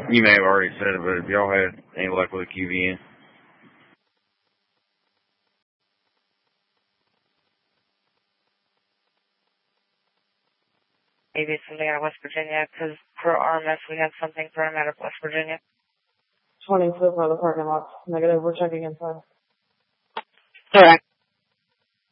You may have already said it, but if y'all had any luck with a QVN? Maybe it's something out of West Virginia, because for RMS we have something for him out of West Virginia. 20 foot by the parking lot. Negative, we're checking inside. Correct.